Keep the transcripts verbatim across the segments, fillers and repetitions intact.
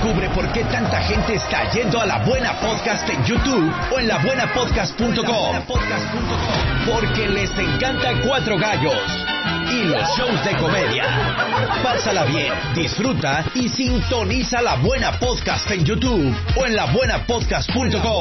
Descubre por qué tanta gente está yendo a La Buena Podcast en YouTube o en la buena podcast punto com. Porque les encanta Cuatro Gallos y los shows de comedia. Pásala bien, disfruta y sintoniza La Buena Podcast en YouTube o en la buena podcast punto com.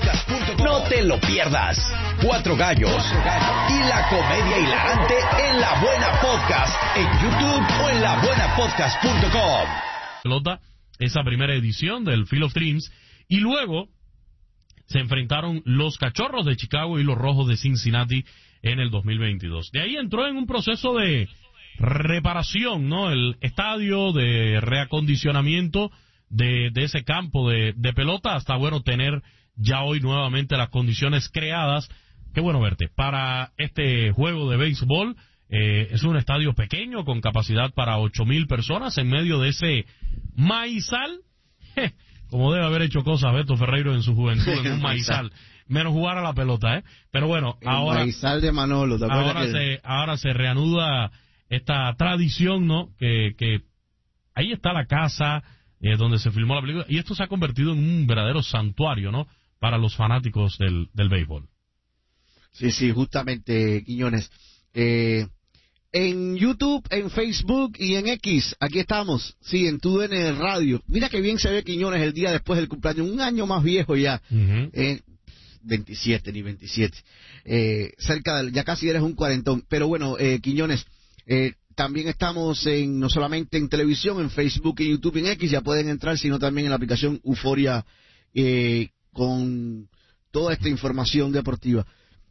No te lo pierdas. Cuatro Gallos y la comedia hilarante en La Buena Podcast en YouTube o en la buena podcast punto com. Pelota, esa primera edición del Field of Dreams, y luego se enfrentaron los Cachorros de Chicago y los Rojos de Cincinnati en el dos mil veintidós. De ahí entró en un proceso de reparación, ¿no? El estadio, de reacondicionamiento de, de ese campo de, de pelota, hasta, bueno, tener ya hoy nuevamente las condiciones creadas. Qué bueno verte. Para este juego de béisbol, eh, es un estadio pequeño con capacidad para ocho mil personas en medio de ese maizal. Je, como debe haber hecho cosas Beto Ferreiro en su juventud, en un maizal. Menos jugar a la pelota, ¿eh? Pero bueno, el ahora... maizal de Manolo, ¿te acuerdas? Ahora, que... se, ahora se reanuda esta tradición, ¿no? Que, que ahí está la casa eh, donde se filmó la película, y esto se ha convertido en un verdadero santuario, ¿no? Para los fanáticos del, del béisbol. Sí, sí, justamente, Quiñones. Eh, en YouTube, en Facebook y en X, aquí estamos, sí, en Tu D N Radio. Mira que bien se ve Quiñones el día después del cumpleaños, un año más viejo ya, uh-huh. eh, veintisiete, ni veintisiete, eh, cerca del, ya casi eres un cuarentón. Pero bueno, eh, Quiñones, eh, también estamos en, no solamente en televisión, en Facebook y YouTube y en X, ya pueden entrar, sino también en la aplicación Euforia, eh, con toda esta información deportiva.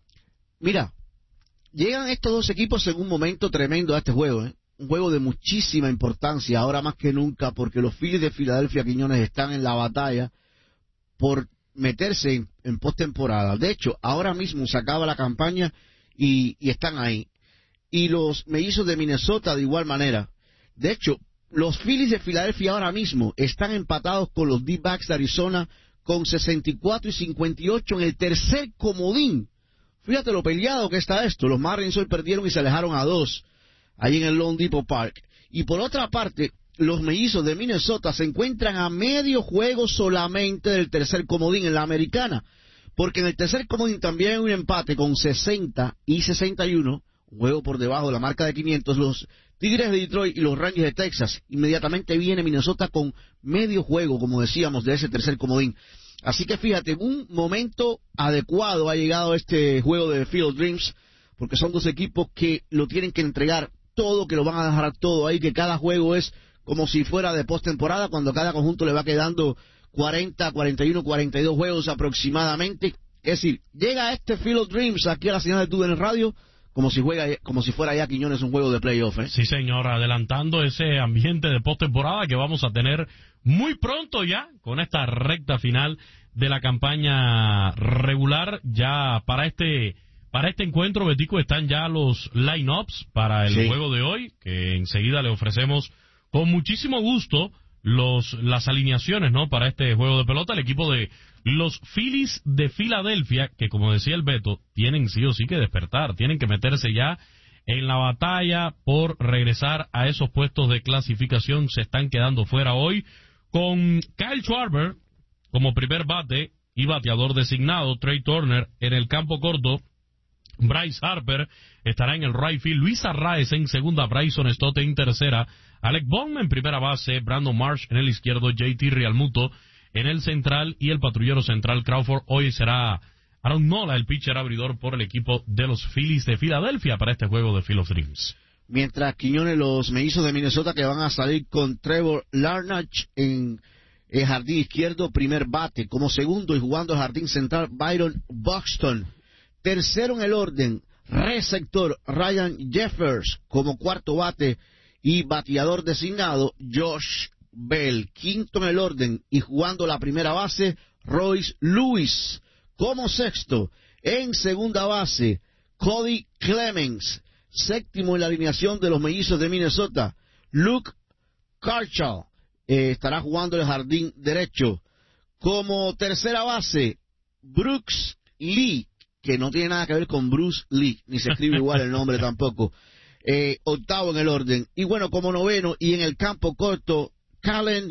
Mira, llegan estos dos equipos en un momento tremendo a este juego, ¿eh? Un juego de muchísima importancia, ahora más que nunca, porque los Phillies de Filadelfia, Quiñones, están en la batalla por meterse en, en postemporada. De hecho, ahora mismo se acaba la campaña y, y están ahí. Y los Mellizos de Minnesota de igual manera. De hecho, los Phillies de Filadelfia ahora mismo están empatados con los D-backs de Arizona con sesenta y cuatro y cincuenta y ocho en el tercer comodín. Fíjate lo peleado que está esto. Los Marlins hoy perdieron y se alejaron a dos, ahí en el Lone Depot Park. Y por otra parte, los Mellizos de Minnesota se encuentran a medio juego solamente del tercer comodín en la americana. Porque en el tercer comodín también hay un empate con sesenta y sesenta y uno, un juego por debajo de la marca de quinientos, los Tigres de Detroit y los Rangers de Texas. Inmediatamente viene Minnesota con medio juego, como decíamos, de ese tercer comodín. Así que fíjate, un momento adecuado ha llegado este juego de Field of Dreams, porque son dos equipos que lo tienen que entregar todo, que lo van a dejar todo ahí, que cada juego es como si fuera de postemporada, cuando cada conjunto le va quedando cuarenta, cuarenta y uno, cuarenta y dos juegos aproximadamente. Es decir, llega este Field of Dreams aquí a la señal de Tu D N Radio como si juega, como si fuera ya, Quiñones, un juego de playoff, ¿eh? Sí, señor, adelantando ese ambiente de postemporada que vamos a tener muy pronto ya, con esta recta final de la campaña regular. Ya para este para este encuentro, Betico, están ya los line-ups para el sí. juego de hoy, que enseguida le ofrecemos con muchísimo gusto los las alineaciones, ¿no? Para este juego de pelota, el equipo de los Phillies de Filadelfia, que como decía el Beto, tienen sí o sí que despertar, tienen que meterse ya en la batalla por regresar a esos puestos de clasificación. Se están quedando fuera hoy con Kyle Schwarber como primer bate y bateador designado, Trey Turner en el campo corto, Bryce Harper estará en el right field, Luis Arraez en segunda, Bryson Stott en tercera, Alec Bohm en primera base, Brandon Marsh en el izquierdo, J T Realmuto en el central y el patrullero central Crawford. Hoy será Aaron Nola el pitcher abridor por el equipo de los Phillies de Filadelfia para este juego de Field of Dreams. Mientras, Quiñones, los Mellizos de Minnesota que van a salir con Trevor Larnach en el jardín izquierdo, primer bate. Como segundo y jugando el jardín central, Byron Buxton. Tercero en el orden, receptor Ryan Jeffers. Como cuarto bate y bateador designado, Josh Bell. Quinto en el orden y jugando la primera base, Royce Lewis. Como sexto, en segunda base, Cody Clemens. Séptimo en la alineación de los Mellizos de Minnesota, Luke Kershaw. Eh, estará jugando el jardín derecho. Como tercera base, Brooks Lee, que no tiene nada que ver con Bruce Lee, ni se escribe igual el nombre tampoco. Eh, octavo en el orden. Y bueno, como noveno y en el campo corto, Callen